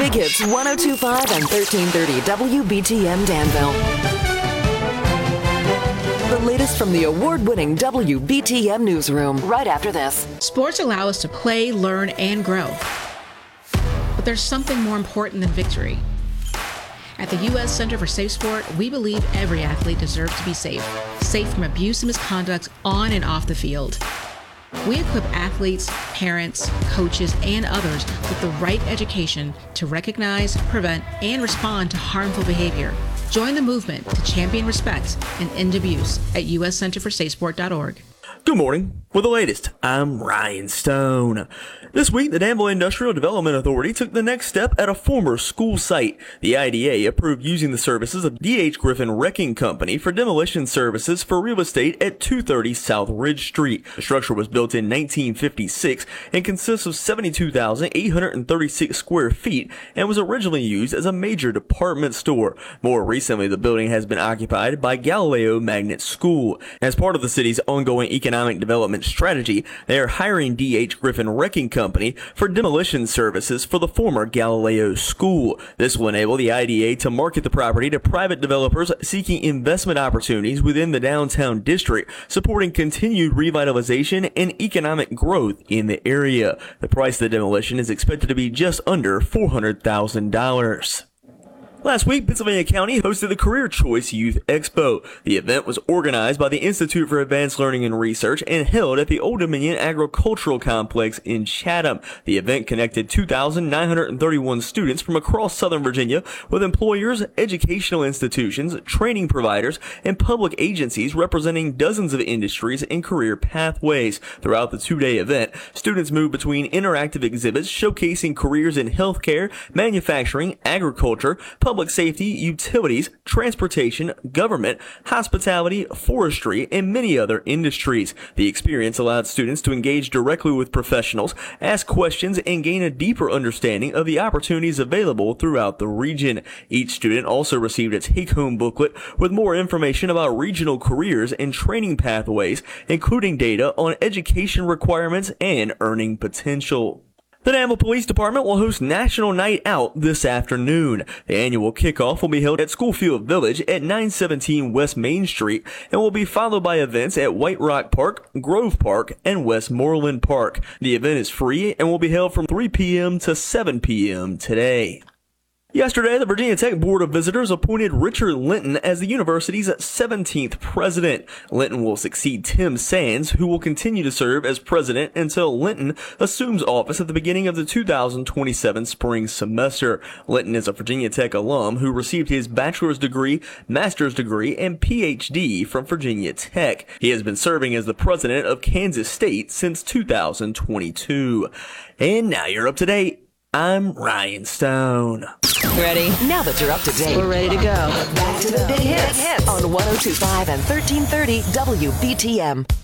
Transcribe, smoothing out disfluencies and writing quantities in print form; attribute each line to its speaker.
Speaker 1: Big Hits 102.5 and 1330 WBTM Danville. The latest from the award-winning WBTM newsroom right after this.
Speaker 2: Sports allow us to play, learn, and grow. But there's something more important than victory. At the U.S. Center for Safe Sport, we believe every athlete deserves to be safe. Safe from abuse and misconduct on and off the field. We equip athletes, parents, coaches, and others with the right education to recognize, prevent, and respond to harmful behavior. Join the movement to champion respect and end abuse at uscenterforsafesport.org.
Speaker 3: Good morning. With the latest, I'm Ryan Stone. This week, the Danville Industrial Development Authority took the next step at a former school site. The IDA approved using the services of D.H. Griffin Wrecking Company for demolition services for real estate at 230 South Ridge Street. The structure was built in 1956 and consists of 72,836 square feet and was originally used as a major department store. More recently, the building has been occupied by Galileo Magnet School. As part of the city's ongoing economic development strategy, they are hiring D.H. Griffin Wrecking Company for demolition services for the former Galileo School. This will enable the IDA to market the property to private developers seeking investment opportunities within the downtown district, supporting continued revitalization and economic growth in the area. The price of the demolition is expected to be just under $400,000. Last week, Pennsylvania County hosted the Career Choice Youth Expo. The event was organized by the Institute for Advanced Learning and Research and held at the Old Dominion Agricultural Complex in Chatham. The event connected 2,931 students from across Southern Virginia with employers, educational institutions, training providers, and public agencies representing dozens of industries and career pathways. Throughout the two-day event, students moved between interactive exhibits showcasing careers in healthcare, manufacturing, agriculture, public safety, utilities, transportation, government, hospitality, forestry, and many other industries. The experience allowed students to engage directly with professionals, ask questions, and gain a deeper understanding of the opportunities available throughout the region. Each student also received a take-home booklet with more information about regional careers and training pathways, including data on education requirements and earning potential. The Danville Police Department will host National Night Out this afternoon. The annual kickoff will be held at Schoolfield Village at 917 West Main Street and will be followed by events at White Rock Park, Grove Park, and Westmoreland Park. The event is free and will be held from 3 p.m. to 7 p.m. today. Yesterday, the Virginia Tech Board of Visitors appointed Richard Linton as the university's 17th president. Linton will succeed Tim Sands, who will continue to serve as president until Linton assumes office at the beginning of the 2027 spring semester. Linton is a Virginia Tech alum who received his bachelor's degree, master's degree, and PhD from Virginia Tech. He has been serving as the president of Kansas State since 2022. And now you're up to date. I'm Ryan Stone.
Speaker 1: Ready? Now that you're up to date,
Speaker 4: We're ready to go.
Speaker 1: back to the Big Hits on 102.5 and 1330 WBTM.